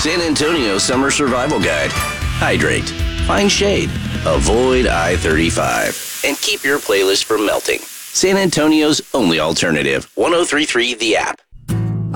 San Antonio Summer Survival Guide. Hydrate, find shade, avoid I-35, and keep your playlist from melting. San Antonio's only alternative. 103.3 The App.